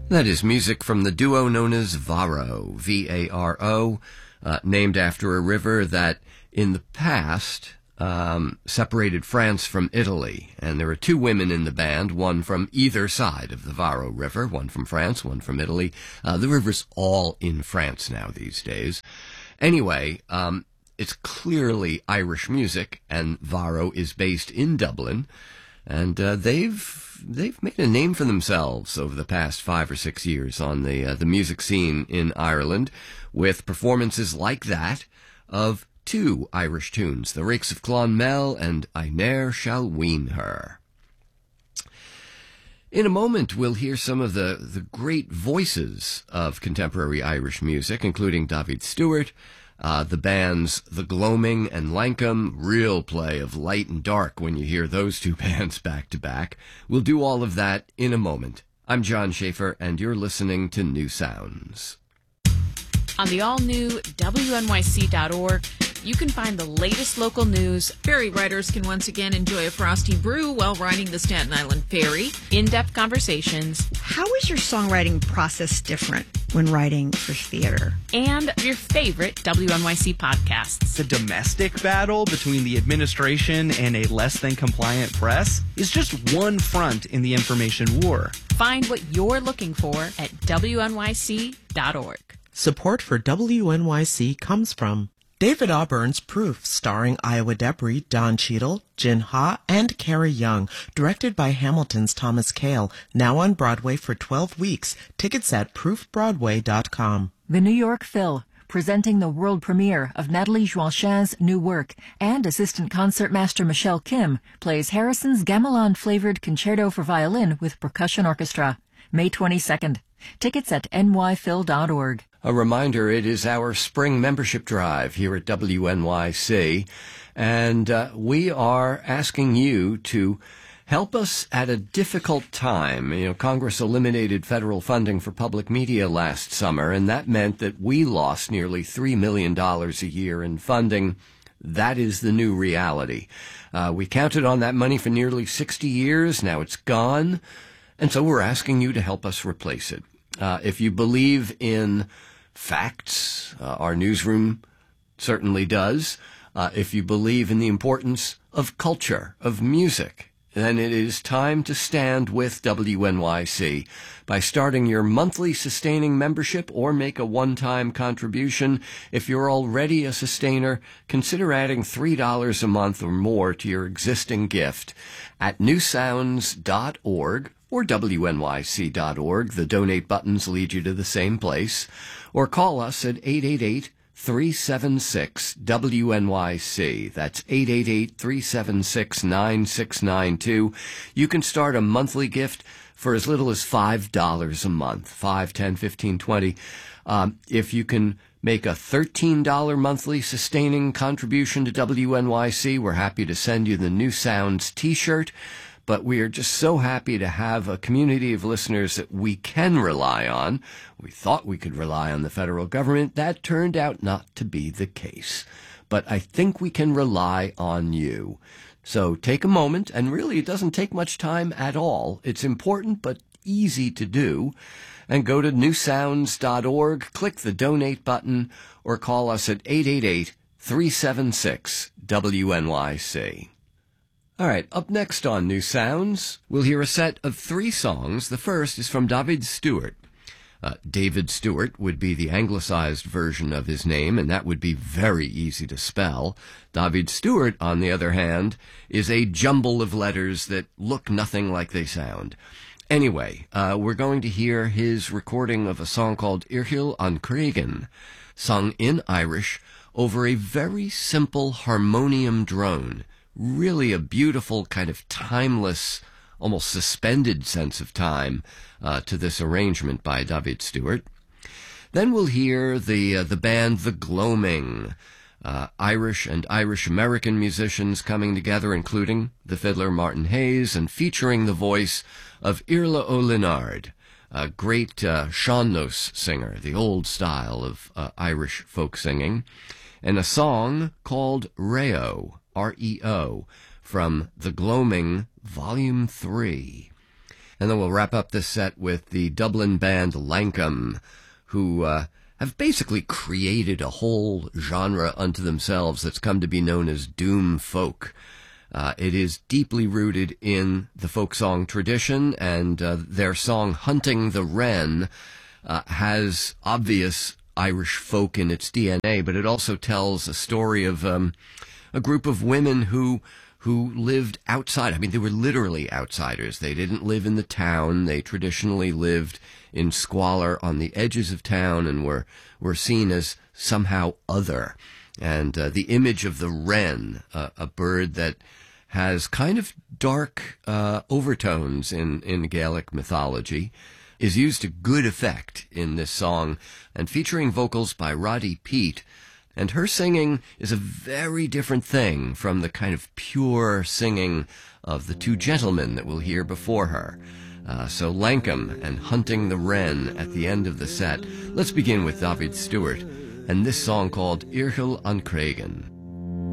That is music from the duo known as Varo, V-A-R-O, named after a river that in the past separated France from Italy. And there are two women in the band, one from either side of the Varo River, one from France, one from Italy. The river's all in France now these days. Anyway, it's clearly Irish music, and Varo is based in Dublin. And they've made a name for themselves over the past 5 or 6 years on the music scene in Ireland, with performances like that of two Irish tunes, The Rakes of Clonmel and I Ne'er Shall Wean Her. In a moment, we'll hear some of the great voices of contemporary Irish music, including David Stewart, the bands The Gloaming and Lankum, real play of light and dark when you hear those two bands back to back. We'll do all of that in a moment. I'm John Schaefer, and you're listening to New Sounds. On the all-new WNYC.org, you can find the latest local news. Ferry riders can once again enjoy a frosty brew while riding the Staten Island Ferry. In-depth conversations. How is your songwriting process different when writing for theater? And your favorite WNYC podcasts. The domestic battle between the administration and a less-than-compliant press is just one front in the information war. Find what you're looking for at WNYC.org. Support for WNYC comes from David Auburn's Proof, starring Iowa Debris, Don Cheadle, Jin Ha, and Carrie Young, directed by Hamilton's Thomas Kail, now on Broadway for 12 weeks. Tickets at proofbroadway.com. The New York Phil, presenting the world premiere of Nathalie Joachin's new work, and assistant concertmaster Michelle Kim plays Harrison's gamelan-flavored concerto for violin with percussion orchestra. May 22nd. Tickets at nyphil.org. A reminder, it is our spring membership drive here at WNYC, and we are asking you to help us at a difficult time. You know, Congress eliminated federal funding for public media last summer, and that meant that we lost nearly $3 million a year in funding. That is the new reality. We counted on that money for nearly 60 years. Now it's gone, and so we're asking you to help us replace it. If you believe in facts, our newsroom certainly does. If you believe in the importance of culture, of music, then it is time to stand with WNYC by starting your monthly sustaining membership or make a one-time contribution. If you're already a sustainer, consider adding $3 a month or more to your existing gift at newsounds.org or WNYC.org. The donate buttons lead you to the same place. Or call us at 888-376-WNYC. That's 888-376-9692. You can start a monthly gift for as little as $5 a month, 5, 10, 15, 20. If you can make a $13 monthly sustaining contribution to WNYC, we're happy to send you the New Sounds t-shirt. But we are just so happy to have a community of listeners that we can rely on. We thought we could rely on the federal government. That turned out not to be the case. But I think we can rely on you. So take a moment, and really it doesn't take much time at all. It's important but easy to do. And go to newsounds.org, click the donate button, or call us at 888-376-WNYC. All right, up next on New Sounds, we'll hear a set of 3 songs. The first is from David Stewart. David Stewart would be the anglicized version of his name, and that would be very easy to spell. David Stewart, on the other hand, is a jumble of letters that look nothing like they sound. Anyway, we're going to hear his recording of a song called Irhil an Cregan, sung in Irish over a very simple harmonium drone. Really a beautiful kind of timeless, almost suspended sense of time to this arrangement by David Stewart. Then we'll hear the band The Gloaming, Irish and Irish-American musicians coming together, including the fiddler Martin Hayes, and featuring the voice of Irla O'Linard, a great sean-nós singer, the old style of Irish folk singing, and a song called Reo, R-E-O, from The Gloaming, Volume 3. And then we'll wrap up this set with the Dublin band Lankum, who have basically created a whole genre unto themselves that's come to be known as doom folk. It is deeply rooted in the folk song tradition, and their song Hunting the Wren has obvious Irish folk in its DNA, but it also tells a story of a group of women who lived outside. I mean, they were literally outsiders. They didn't live in the town. They traditionally lived in squalor on the edges of town and were seen as somehow other. And the image of the wren, a bird that has kind of dark overtones in Gaelic mythology, is used to good effect in this song, and featuring vocals by Roddy Peat. And her singing is a very different thing from the kind of pure singing of the two gentlemen that we'll hear before her. So Lankum and Hunting the Wren at the end of the set. Let's begin with David Stewart and this song called Irchel an Cregan.